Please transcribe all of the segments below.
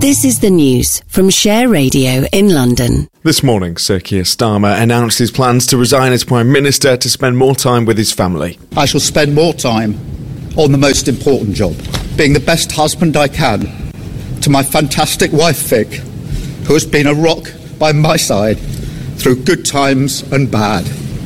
This is the news from Share Radio in London. This morning, Sir Keir Starmer announced his plans to resign as Prime Minister to spend more time with his family. I shall spend more time on the most important job, being the best husband I can to my fantastic wife Vic, who has been a rock by my side through good times and bad,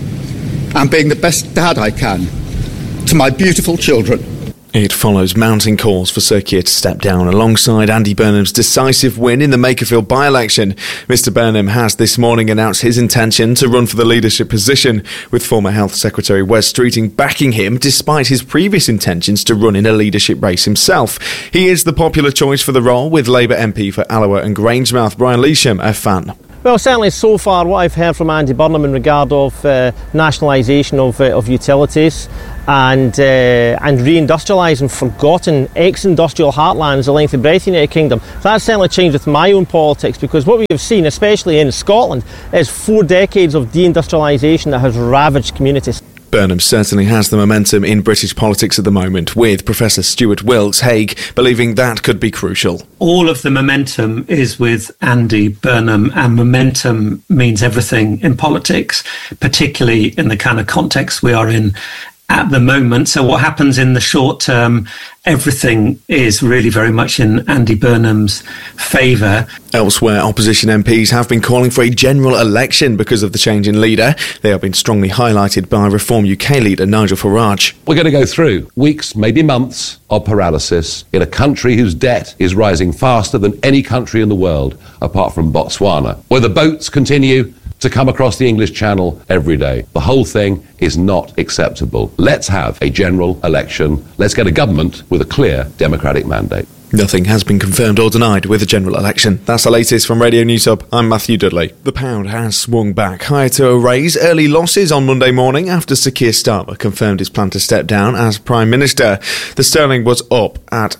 and being the best dad I can to my beautiful children. It follows mounting calls for Sir Keir to step down alongside Andy Burnham's decisive win in the Makerfield by-election. Mr Burnham has this morning announced his intention to run for the leadership position, with former Health Secretary Wes Streeting backing him despite his previous intentions to run in a leadership race himself. He is the popular choice for the role, with Labour MP for Alloa and Grangemouth Brian Leesham a fan. Well, certainly so far what I've heard from Andy Burnham in regard of nationalisation of utilities and reindustrialising forgotten ex-industrial heartlands the length and breadth of the United Kingdom. That's certainly changed with my own politics, because what we have seen, especially in Scotland, is 4 decades of deindustrialisation that has ravaged communities. Burnham certainly has the momentum in British politics at the moment, with Professor Stuart Wilkes Haig believing that could be crucial. All of the momentum is with Andy Burnham, and momentum means everything in politics, particularly in the kind of context we are in at the moment. So what happens in the short term, everything is really very much in Andy Burnham's favour. Elsewhere, opposition MPs have been calling for a general election because of the change in leader. They have been strongly highlighted by Reform UK leader Nigel Farage. We're going to go through weeks, maybe months, of paralysis in a country whose debt is rising faster than any country in the world, apart from Botswana, where the boats continue to come across the English Channel every day. The whole thing is not acceptable. Let's have a general election. Let's get a government with a clear democratic mandate. Nothing has been confirmed or denied with a general election. That's the latest from Radio News Hub. I'm Matthew Dudley. The pound has swung back higher to erase early losses on Monday morning after Sir Keir Starmer confirmed his plan to step down as Prime Minister. The sterling was up at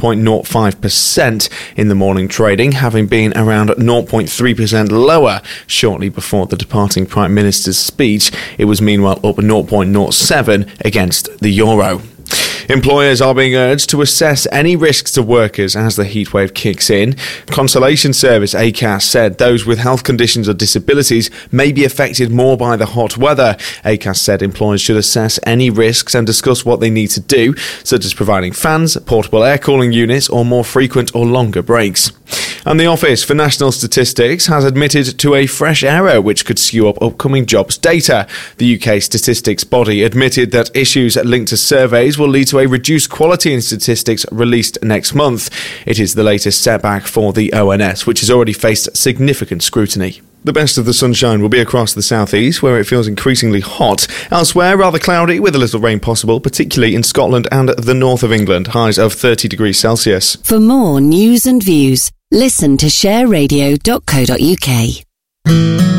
0.05% in the morning trading, having been around 0.3% lower shortly before the departing Prime Minister's speech. It was meanwhile up 0.07 against the euro. Employers are being urged to assess any risks to workers as the heatwave kicks in. Consolation Service ACAS said those with health conditions or disabilities may be affected more by the hot weather. ACAS said employers should assess any risks and discuss what they need to do, such as providing fans, portable air cooling units, or more frequent or longer breaks. And the Office for National Statistics has admitted to a fresh error which could skew up upcoming jobs data. The UK statistics body admitted that issues linked to surveys will lead to a reduced quality in statistics released next month. It is the latest setback for the ONS, which has already faced significant scrutiny. The best of the sunshine will be across the southeast, where it feels increasingly hot. Elsewhere, rather cloudy with a little rain possible, particularly in Scotland and the north of England, highs of 30 degrees Celsius. For more news and views, listen to shareradio.co.uk.